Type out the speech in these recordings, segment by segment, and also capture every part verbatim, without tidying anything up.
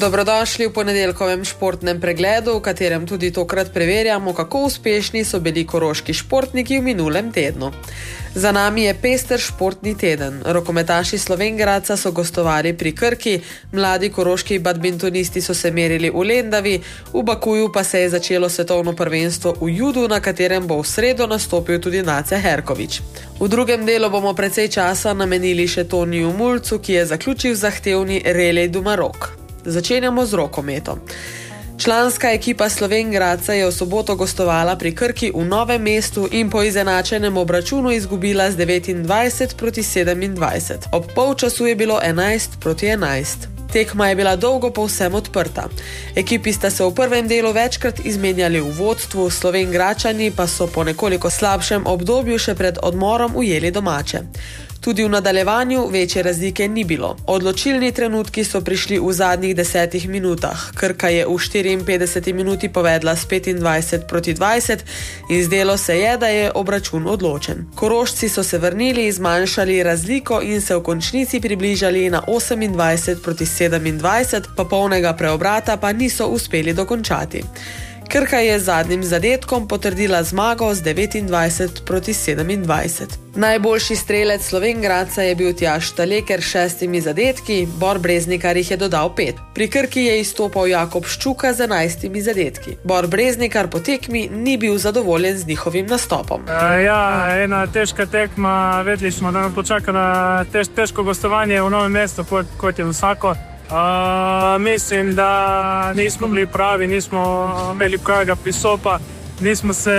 Dobrodošli v ponedeljkovem športnem pregledu, v katerem tudi tokrat preverjamo, kako uspešni so bili koroški športniki v minulem tednu. Za nami je pester športni teden. Rokometaši Slovenj Gradca so gostovali pri Krki, mladi koroški badmintonisti so se merili v Lendavi, v Bakuju pa se je začelo svetovno prvenstvo v judu, na katerem bo v sredo nastopil tudi Nace Herkovič. V drugem delu bomo precej časa namenili še Toniju Mulcu, ki je zaključil zahtevni relej do Marok. Začenjamo z rokometom. Članska ekipa Slovenj Gradca je v soboto gostovala pri Krki v Novem mestu in po izenačenem obračunu izgubila z devetindvajset proti sedemindvajset. Ob polčasu je bilo enajst proti enajst. Tekma je bila dolgo povsem odprta. Ekipi sta se v prvem delu večkrat izmenjali v vodstvu, Slovenjgradčani pa so po nekoliko slabšem obdobju še pred odmorom ujeli domače. Tudi v nadaljevanju večje razlike ni bilo. Odločilni trenutki so prišli v zadnjih desetih minutah. Krka je v štiriinpetdeseti minuti povedla s petindvajset proti dvajset in zdelo se je, da je obračun odločen. Korošci so se vrnili, zmanjšali razliko in se v končnici približali na osemindvajset proti sedemindvajset, pa polnega preobrata pa niso uspeli dokončati. Krka je z zadnjim zadetkom potrdila zmago z devetindvajset proti sedemindvajset. Najboljši strelec Slovenj Gradca je bil Tjaž Staleker s šestimi zadetki, Bor Breznikar jih je dodal pet. Pri Krki je izstopal Jakob Ščuka z enajstimi zadetki. Bor Breznikar po tekmi ni bil zadovoljen z njihovim nastopom. Uh, ja, ena težka tekma, vedeli smo, da nam počaka tež, težko gostovanje v Novem mestu, kot je vsako. Uh, mislim, da nismo bili pravi, nismo imeli pravega pristopa, nismo se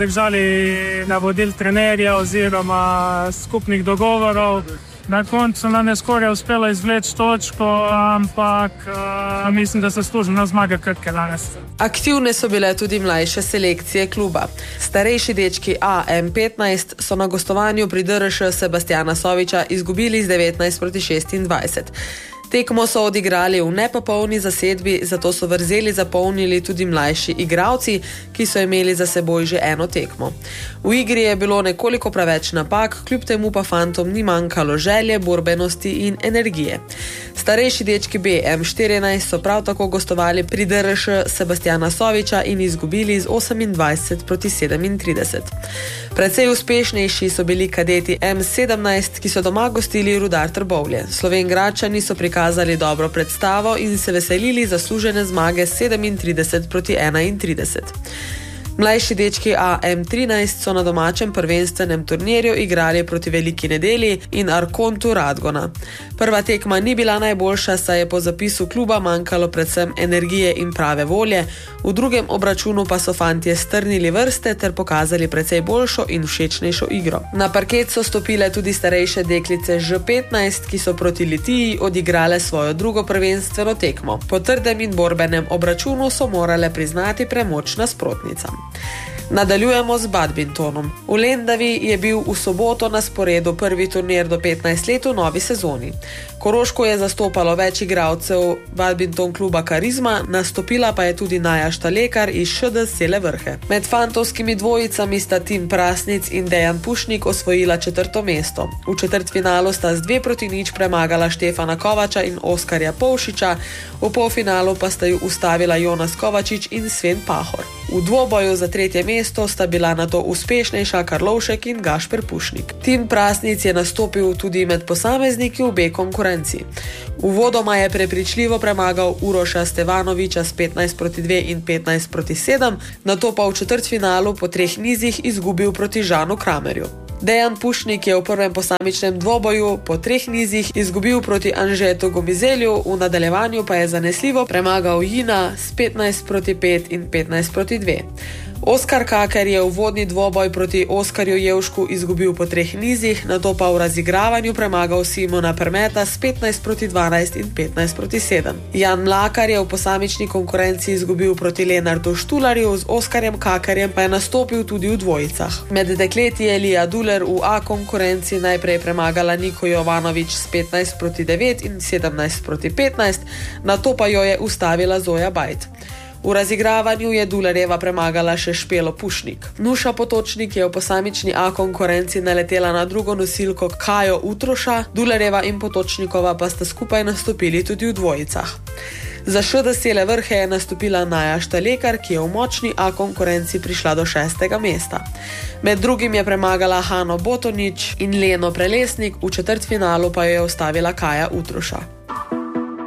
držali navodil trenerja oziroma skupnih dogovorov. Na koncu nam je skoraj uspelo izvleči točko, ampak uh, mislim, da se služena zmaga Krke danes. Aktivne so bile tudi mlajše selekcije kluba. Starejši dečki A M petnajst so na gostovanju pri D R Š Sebastjana Soviča izgubili z devetnajst proti šestindvajset. Tekmo so odigrali v nepopolni zasedbi, zato so vrzeli zapolnili tudi mlajši igralci, ki so imeli za seboj že eno tekmo. V igri je bilo nekoliko preveč napak, kljub temu pa fantom ni manjkalo želje, borbenosti in energije. Starejši dečki B M štirinajst so prav tako gostovali pri D R Š Sebastjana Soviča in izgubili z osemindvajset proti sedemintrideset. Precej uspešnejši so bili kadeti M sedemnajst, ki so doma gostili Rudar Trbovlje. Slovenjgradčani so prikazali dobro predstavo in se veselili zaslužene zmage sedemintrideset proti enaintrideset. Mlajši dečki A M trinajst so na domačem prvenstvenem turnirju igrali proti Veliki Nedelji in Arkontu Radgona. Prva tekma ni bila najboljša, saj je po zapisu kluba manjkalo predvsem energije in prave volje, v drugem obračunu pa so fantje strnili vrste ter pokazali precej boljšo in všečnejšo igro. Na parket so stopile tudi starejše deklice Ž petnajst, ki so proti Litiji odigrale svojo drugo prvenstveno tekmo. Po trdem in borbenem obračunu so morale priznati premoč nasprotnicam. Nadaljujemo z badmintonom. V Lendavi je bil v soboto na sporedu prvi turnir do petnajst let v novi sezoni. Koroško je zastopalo več igralcev badminton kluba Karizma, nastopila pa je tudi Naja Štalekar iz Š D Sele Vrhe. Med fantovskimi dvojicami sta Tim Prasnic in Dejan Pušnik osvojila četrto mesto. V četrtfinalu sta z dve proti nič premagala Štefana Kovača in Oskarja Povšiča, v polfinalu pa sta ju ustavila Jonas Kovačič in Sven Pahor. V dvoboju za tretje mesto sta bila nato uspešnejša Karlovšek in Gašper Pušnik. Tim Prasnic je nastopil tudi med posamezniki v B konkurenci. Uvodoma je prepričljivo premagal Uroša Stevanoviča s petnajst proti dve in petnajst proti sedem, nato pa v četrtfinalu po treh nizih izgubil proti Žanu Kramerju. Dejan Pušnik je v prvem posamičnem dvoboju po treh nizih izgubil proti Anžetu Gomizelju, v nadaljevanju pa je zanesljivo premagal Jina s petnajst proti pet in petnajst proti dve. Oskar Kaker je uvodni dvoboj proti Oskarju Jevšku izgubil po treh nizih, nato pa v razigravanju premagal Simona Permeta s petnajst proti dvanajst in petnajst proti sedem. Jan Mlakar je v posamični konkurenci izgubil proti Lenartu Štularju, z Oskarjem Kakerjem pa je nastopil tudi v dvojicah. Med dekleti je Lija Duler v A konkurenci najprej premagala Niko Jovanovič s petnajst proti devet in sedemnajst proti petnajst, nato pa jo je ustavila Zoja Bajt. V razigravanju je Dularjeva premagala še Špelo Pušnik. Nuša Potočnik je v posamični A konkurenci naletela na drugo nosilko Kajo Utroša, Dularjeva in Potočnikova pa sta skupaj nastopili tudi v dvojicah. Za Š D S vrhe je nastopila Naja Štalekar, ki je v močni A konkurenci prišla do šestega mesta. Med drugim je premagala Hano Botonič in Leno Prelesnik, v četrtfinalu pa jo je ustavila Kaja Utruša.